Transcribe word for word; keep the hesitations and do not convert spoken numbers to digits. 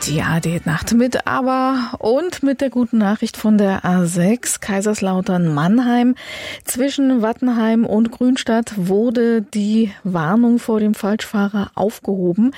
Die A R D-Nacht mit aber und mit der guten Nachricht von der A sechs Kaiserslautern-Mannheim. Zwischen Wattenheim und Grünstadt wurde die Warnung vor dem Falschfahrer aufgehoben.